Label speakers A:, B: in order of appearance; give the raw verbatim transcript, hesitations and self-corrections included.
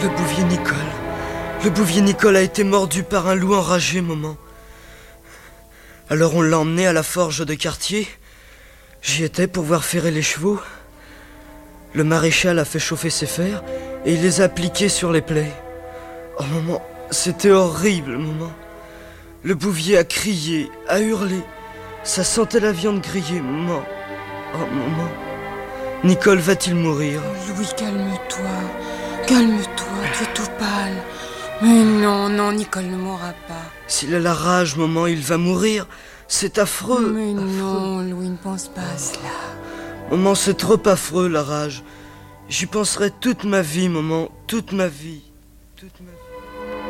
A: Le bouvier Nicole. Le bouvier Nicole a été mordu par un loup enragé, maman. Alors on l'a emmené à la forge de quartier. J'y étais pour voir ferrer les chevaux. Le maréchal a fait chauffer ses fers et il les a appliqués sur les plaies. Oh maman, c'était horrible, maman. Le bouvier a crié, a hurlé. Ça sentait la viande grillée, maman. Oh maman. Nicole va-t-il mourir?
B: Louis, calme-toi. Calme-toi, tu es tout pâle. Mais non, non, Nicole ne mourra pas.
A: S'il a la rage, maman, il va mourir. C'est affreux.
B: Mais
A: affreux.
B: non, Louis, ne pense pas à cela.
A: Maman, c'est trop affreux, la rage. J'y penserai toute ma vie, maman, toute ma vie. Toute ma vie.